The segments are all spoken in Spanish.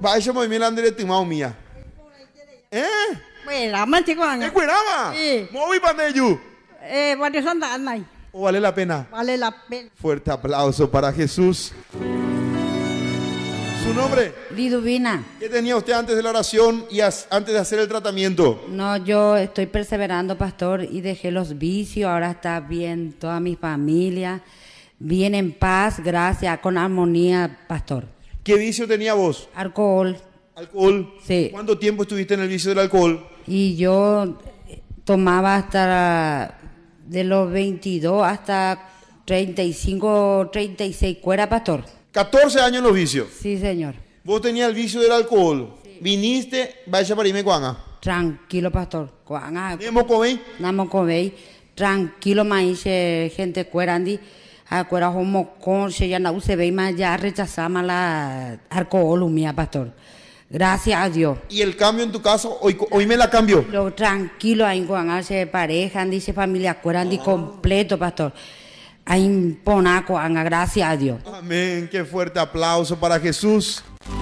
Vaya muy bien André Timao mía. Cuerama, chico. ¿Qué cuerama? Sí. Muy paneyu. Varios andan ahí. ¿O vale la pena? Vale la pena. Fuerte aplauso para Jesús. ¿Su nombre? Liduvina. ¿Qué tenía usted antes de la oración y antes de hacer el tratamiento? No, yo estoy perseverando, pastor, y dejé los vicios. Ahora está bien toda mi familia, bien en paz, gracias, con armonía, pastor. ¿Qué vicio tenía vos? Alcohol. ¿Alcohol? Sí. ¿Cuánto tiempo estuviste en el vicio del alcohol? Y yo tomaba hasta de los 22 hasta 35, 36 cuera, pastor. 14 años en los vicios. Sí, señor. Vos tenías el vicio del alcohol. Sí. Viniste, vaya para irme cuanga. Tranquilo, pastor. Cuanga. ¿Nemo comé? Namo comei. Tranquilo, maíz, gente cuerandi. Acuera homo con se ya no se ve más ya rechazamos la alcohol mía, pastor. Gracias a Dios. ¿Y el cambio en tu caso? Hoy me la cambió. Lo tranquilo ahí cuando se pareja, dice familia cuerandi completo, pastor. Ahí ponaco, gracias a Dios. Amén. Qué fuerte aplauso para Jesús.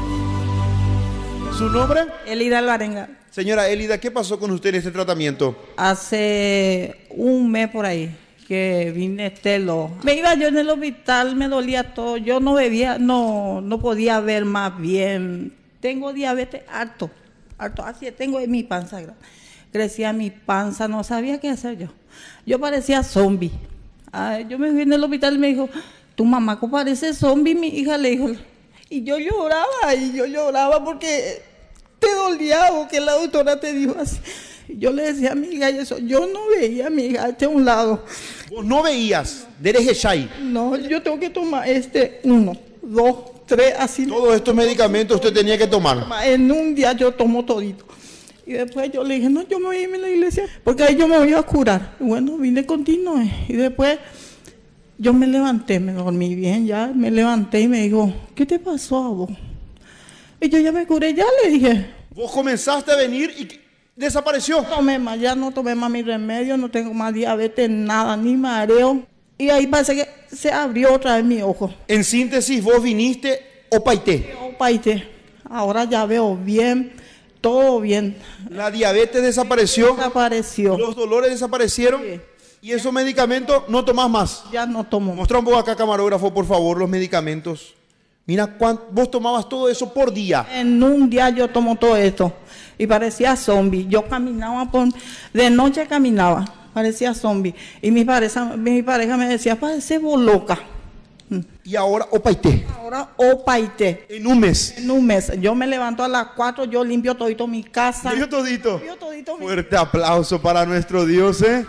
¿Su nombre? Elida Alvarenga. Señora Elida, ¿qué pasó con usted en este tratamiento? Hace un mes por ahí que vine estelo. Me iba yo en el hospital, me dolía todo. Yo no bebía, no podía ver más bien. Tengo diabetes harto. Así tengo en mi panza. Crecía mi panza, no sabía qué hacer yo. Yo parecía zombie. Yo me fui en el hospital y me dijo, tu mamá parece zombie, mi hija, le dijo. Y yo lloraba porque te dolía o que la doctora te dijo así. Y yo le decía a mi hija eso, yo no veía a mi hija a un lado. ¿Vos no veías? ¿Derejeshai? No, yo tengo que tomar 1, 2, 3, así. Todos estos medicamentos usted tenía que tomar. En un día yo tomo todito. Y después yo le dije, no, yo me voy a irme a la iglesia, porque ahí yo me voy a curar. Y bueno, vine continuo. Y después yo me levanté, me dormí bien ya, me levanté y me dijo, ¿qué te pasó a vos? Y yo ya me curé, ya le dije. Vos comenzaste a venir y desapareció. Ya no tomé más mi remedio, no tengo más diabetes, nada, ni mareo. Y ahí parece que se abrió otra vez mi ojo. En síntesis, vos viniste opaité. Opaité. Ahora ya veo bien, todo bien. La diabetes desapareció. Desapareció. Los dolores desaparecieron. Sí. Y esos medicamentos no tomás más. Ya no tomo. Mostra un poco acá, camarógrafo, por favor, los medicamentos. Mira, vos tomabas todo eso por día. En un día yo tomo todo esto. Y parecía zombie. Yo caminaba de noche caminaba. Parecía zombie. Y mi pareja me decía, parece vos loca. Y ahora opaité. Ahora opaité. En un mes. En un mes. Yo me levanto a las 4, yo limpio todito mi casa. ¿Limpio todito? Limpio todito. Fuerte aplauso para nuestro Dios, ¿eh?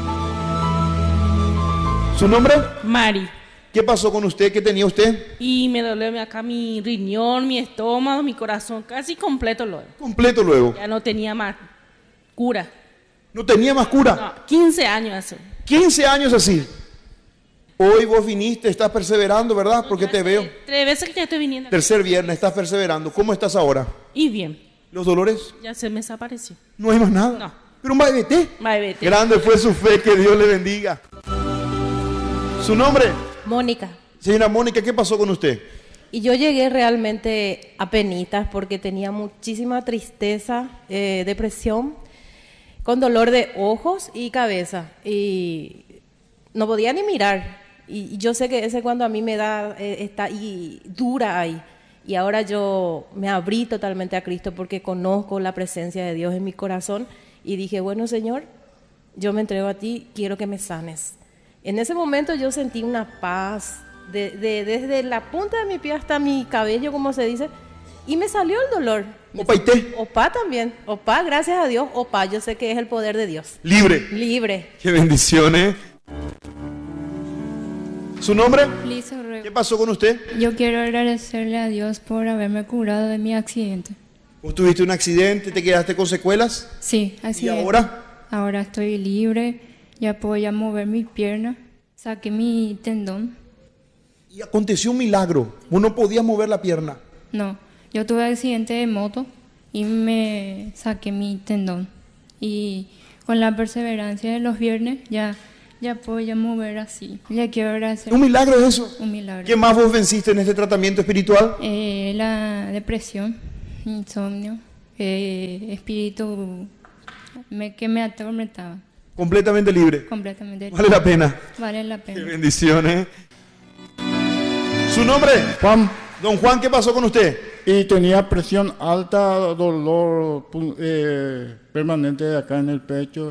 ¿Su nombre? Mari. ¿Qué pasó con usted? ¿Qué tenía usted? Y me duele acá mi riñón, mi estómago, mi corazón, casi completo luego. Completo luego. Ya no tenía más cura. ¿No tenía más cura? No, 15 años hace. 15 años así. Hoy vos viniste, estás perseverando, ¿verdad? Porque te veo. 3 veces que ya estoy viniendo. Tercer viernes, estás perseverando. ¿Cómo estás ahora? Y bien. ¿Los dolores? Ya se me desapareció. No hay más nada. No. Pero un baebete. Baebete. Grande fue su fe, que Dios le bendiga. ¿Su nombre? Mónica. Señora Mónica, ¿qué pasó con usted? Y yo llegué realmente a penitas porque tenía muchísima tristeza, depresión, con dolor de ojos y cabeza. Y no podía ni mirar. Y yo sé que ese cuando a mí me da, está ahí, dura ahí. Y ahora yo me abrí totalmente a Cristo porque conozco la presencia de Dios en mi corazón. Y dije, bueno, Señor, yo me entrego a ti, quiero que me sanes. En ese momento yo sentí una paz, desde la punta de mi pie hasta mi cabello, como se dice, y me salió el dolor. ¿Opaité? Opá también, opá, gracias a Dios, opá, yo sé que es el poder de Dios. Libre. Libre. Qué bendiciones. ¿Su nombre? Lisa Orrego. ¿Qué pasó con usted? Yo quiero agradecerle a Dios por haberme curado de mi accidente. ¿Vos tuviste un accidente, te quedaste con secuelas? Sí, así ¿Y es. ahora? Ahora estoy libre, ya puedo ya mover mi pierna, saqué mi tendón. Y aconteció un milagro. Vos no podías mover la pierna. No, yo tuve accidente de moto y me saqué mi tendón. Y con la perseverancia de los viernes ya puedo ya mover así. Le quiero agradecer. ¿Un milagro es eso? Un milagro. ¿Qué más vos venciste en este tratamiento espiritual? La depresión insomnio, espíritu que me atormentaba. Completamente libre. Completamente. Vale la pena. Vale la Qué pena. bendiciones. ¿Su nombre? Juan, Don Juan, ¿qué pasó con usted? y tenía presión alta, dolor permanente acá en el pecho.